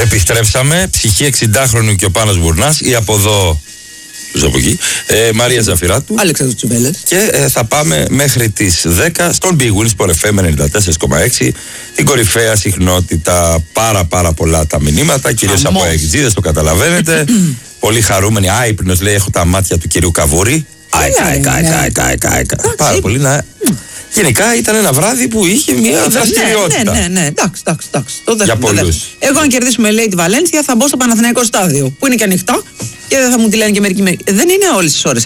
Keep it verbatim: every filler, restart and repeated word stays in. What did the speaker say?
Επιστρέψαμε. Ψυχή εξηντάχρονου και ο Πάνος Μπουρνάς. Ή από εδώ. Από εκεί. Ε, Μαρία Ζαφυράτου. Αλέξανδρος Τσουβέλλας. Και ε, θα πάμε μέχρι τις δέκα στον Big Wins Sport εφ εμ ενενήντα τέσσερα κόμμα έξι. Την κορυφαία συχνότητα. Πάρα πάρα πολλά τα μηνύματα. Κυρίως από εξηδίδες, το καταλαβαίνετε. Πολύ χαρούμενοι. Άϊπνος λέει: έχω τα μάτια του κυρίου Καβούρη. Άικα, άικα, άικα, άικα, άικα, άικα. Πάρα πολύ να. Γενικά ήταν ένα βράδυ που είχε μια δραστηριότητα. Ναι, ναι, ναι, εντάξει, εντάξει, εντάξει. Για πολλούς. Εγώ, αν κερδίσουμε, λέει, τη Βαλένθια, θα μπω στο Παναθηναϊκό στάδιο, που είναι και ανοιχτό και δεν θα μου τη λένε και μερικοί. Δεν είναι όλες τις ώρες